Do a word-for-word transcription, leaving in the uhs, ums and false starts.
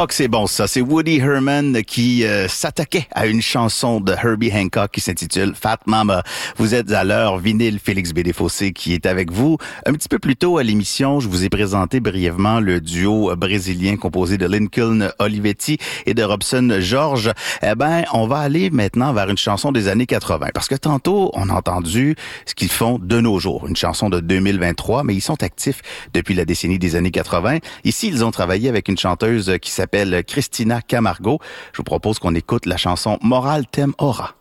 Oh que c'est bon ça, c'est Woody Herman qui euh, s'attaquait à une chanson de Herbie Hancock qui s'intitule Fat Mama. Vous êtes à l'heure vinyle, Félix Bédéfossé qui est avec vous. Un petit peu plus tôt à l'émission, je vous ai présenté brièvement le duo brésilien composé de Lincoln Olivetti et de Robson George. Eh ben, on va aller maintenant vers une chanson des années quatre-vingts parce que tantôt, on a entendu ce qu'ils font de nos jours, une chanson de deux mille vingt-trois, mais ils sont actifs depuis la décennie des années quatre-vingts. Ici, ils ont travaillé avec une chanteuse qui s'appelle Christina Camargo. Je vous propose qu'on écoute la chanson Moral Tem Ora.